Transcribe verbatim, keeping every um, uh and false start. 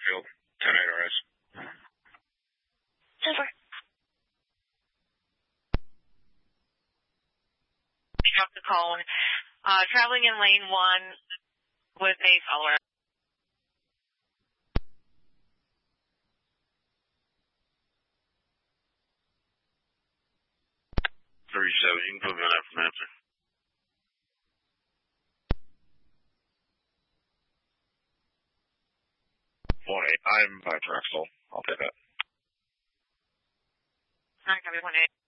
Garfield, ten eight R S. Super. Drop the cone. Uh, traveling in lane one with a follower. thirty-seven, you can put me on that from answer. one eight, I'm by Drexel. I'll take that. Alright, copy one eight.